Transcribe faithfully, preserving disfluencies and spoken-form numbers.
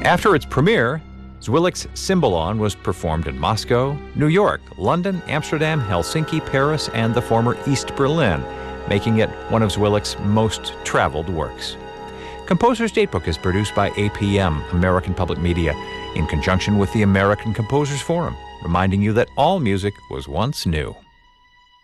After its premiere, Zwilic's Cymbalon was performed in Moscow, New York, London, Amsterdam, Helsinki, Paris, and the former East Berlin, making it one of Zwilic's most traveled works. Composer's Datebook is produced by A P M, American Public Media, in conjunction with the American Composers Forum, reminding you that all music was once new.